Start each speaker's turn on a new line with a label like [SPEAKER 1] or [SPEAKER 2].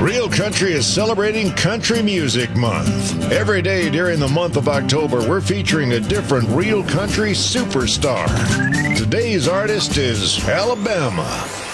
[SPEAKER 1] Real Country is celebrating Country Music Month. Every day during the month of October, we're featuring a different Real Country superstar. Today's artist is Alabama.